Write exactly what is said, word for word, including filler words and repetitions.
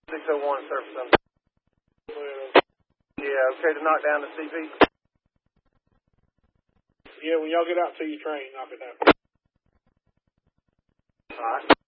six oh one, surface up. Yeah, okay to knock down the C P? Yeah, when y'all get out to your train, knock it down. All right.